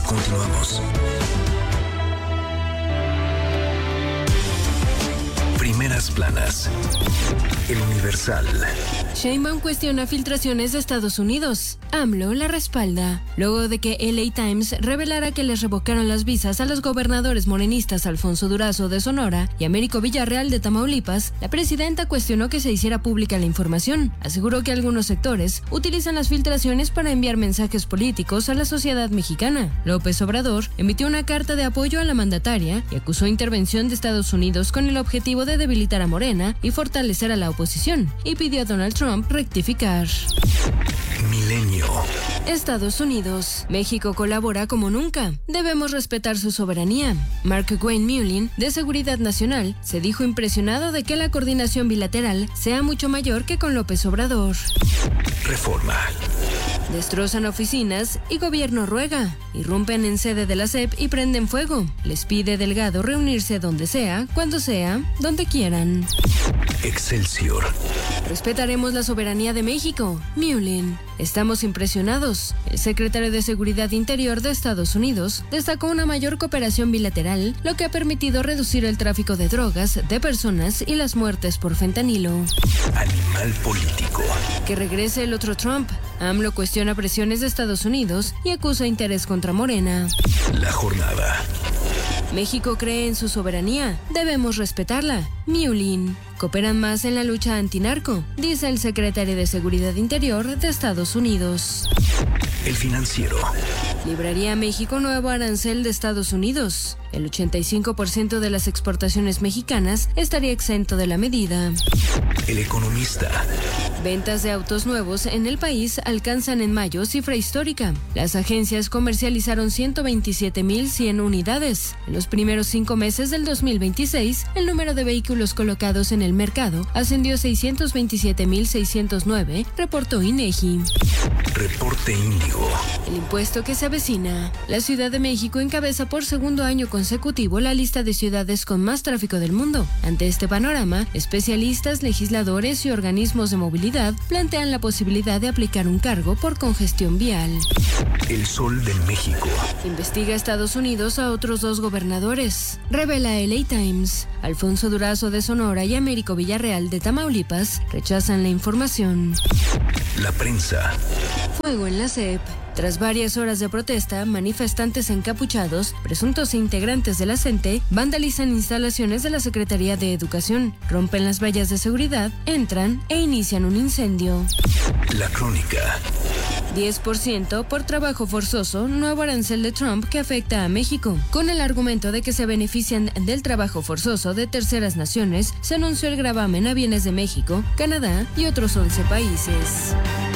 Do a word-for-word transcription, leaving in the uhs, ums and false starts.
Continuamos. Primeras planas. El Universal. Sheinbaum cuestiona filtraciones de Estados Unidos. AMLO la respalda. Luego de que L A Times revelara que les revocaron las visas a los gobernadores morenistas Alfonso Durazo de Sonora y Américo Villarreal de Tamaulipas, la presidenta cuestionó que se hiciera pública la información. Aseguró que algunos sectores utilizan las filtraciones para enviar mensajes políticos a la sociedad mexicana. López Obrador emitió una carta de apoyo a la mandataria y acusó intervención de Estados Unidos con el objetivo de debilitar a Morena y fortalecer a la oposición, y pidió a Donald Trump rectificar. Milenio. Estados Unidos. México colabora como nunca. Debemos respetar su soberanía. Mark Wayne Mullin, de Seguridad Nacional, se dijo impresionado de que la coordinación bilateral sea mucho mayor que con López Obrador. Reforma. Destrozan oficinas y gobierno ruega. Irrumpen en sede de la S E P y prenden fuego. Les pide Delgado reunirse donde sea, cuando sea, donde quieran. Excelsior. Respetaremos la soberanía de México. Mullin. Estamos impresionados. El secretario de Seguridad Interior de Estados Unidos destacó una mayor cooperación bilateral, lo que ha permitido reducir el tráfico de drogas, de personas y las muertes por fentanilo. Animal político. Que regrese el otro Trump. AMLO cuestiona presiones de Estados Unidos y acusa interés contra Morena. La jornada. México cree en su soberanía. Debemos respetarla. Mullin. Cooperan más en la lucha antinarco, dice el secretario de Seguridad Interior de Estados Unidos. El Financiero. Libraría México nuevo arancel de Estados Unidos. El ochenta y cinco por ciento de las exportaciones mexicanas estaría exento de la medida. El Economista. Ventas de autos nuevos en el país alcanzan en mayo cifra histórica. Las agencias comercializaron ciento veintisiete mil cien unidades. En los primeros cinco meses del dos mil veintiséis, el número de vehículos colocados en el mercado ascendió a seiscientos veintisiete mil seiscientos nueve, reportó INEGI. Reporte Índigo. El impuesto que se avecina. La Ciudad de México encabeza por segundo año consecutivo la lista de ciudades con más tráfico del mundo. Ante este panorama, especialistas, legisladores y organismos de movilidad plantean la posibilidad de aplicar un cargo por congestión vial. El Sol de México. Investiga Estados Unidos a otros dos gobernadores. Revela L A Times. Alfonso Durazo de Sonora y Américo Villarreal de Tamaulipas rechazan la información. La prensa. Fuego en la S E P. Tras varias horas de protesta, manifestantes encapuchados, presuntos integrantes de la C E N T E, vandalizan instalaciones de la Secretaría de Educación, rompen las vallas de seguridad, entran e inician un incendio. La Crónica. diez por ciento por trabajo forzoso, nuevo arancel de Trump que afecta a México. Con el argumento de que se benefician del trabajo forzoso de terceras naciones, se anunció el gravamen a bienes de México, Canadá y otros once países.